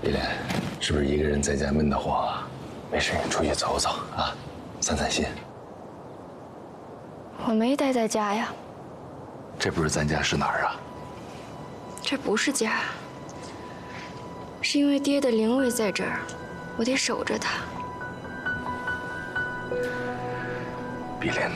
丽莲，是不是一个人在家闷得慌啊？没事，你出去走走啊，散散心。 我没待在家呀。 这不是咱家是哪儿啊？ 这不是家，是因为爹的灵位在这儿，我得守着他。 碧莲呐，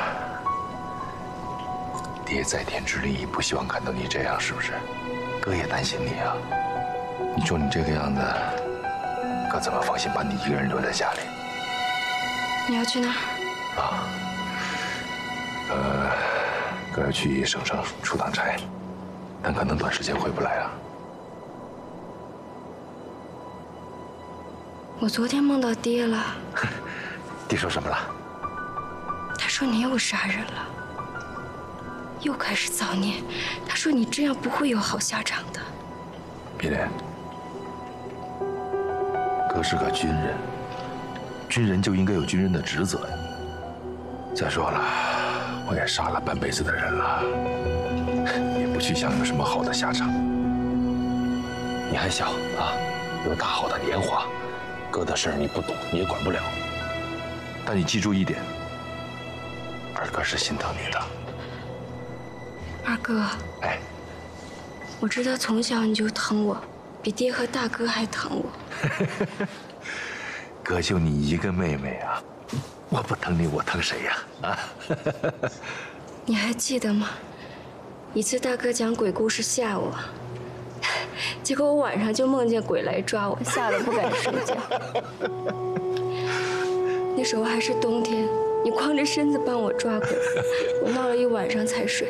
爹在天之灵，不希望看到你这样，是不是？哥也担心你啊。你说你这个样子，哥怎么放心把你一个人留在家里？ 你要去哪儿？ 啊，哥要去省城出趟差，但可能短时间回不来啊。 我昨天梦到爹了。 爹说什么了？ 他说你又杀人了，又开始造孽。他说你这样不会有好下场的。 碧莲，哥是个军人，军人就应该有军人的职责呀。再说了，我也杀了半辈子的人了，也不去想有什么好的下场。你还小啊，有大好的年华，哥的事儿你不懂，你也管不了。但你记住一点，二哥是心疼你的。 二哥， 哎， 我知道从小你就疼我，比爹和大哥还疼我。 哥就你一个妹妹啊，我不疼你，我疼谁呀？啊！ 你还记得吗？一次大哥讲鬼故事吓我，结果我晚上就梦见鬼来抓我，吓得不敢睡觉。那时候还是冬天，你光着身子帮我抓鬼，我闹了一晚上才睡。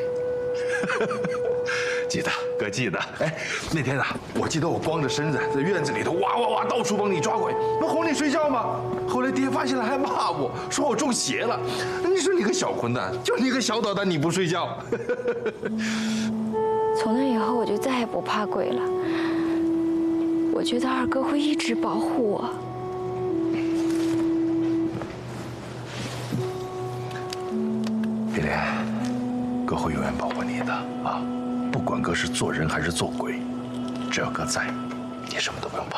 记得，哥记得。哎，那天啊，我记得我光着身子在院子里头哇哇哇到处帮你抓鬼，那哄你睡觉吗？后来爹发现了还骂我说我中邪了。你说你个小混蛋，就你个小捣蛋，你不睡觉。 从那以后我就再也不怕鬼了。我觉得二哥会一直保护我。 碧莲，哥会永远保护你的啊！不管哥是做人还是做鬼，只要哥在，你什么都不用怕。